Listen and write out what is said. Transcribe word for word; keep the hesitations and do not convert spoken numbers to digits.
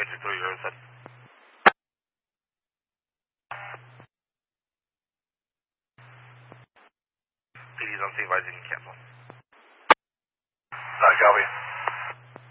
two three, you're set. P D's on scene, advising cancel. I copy.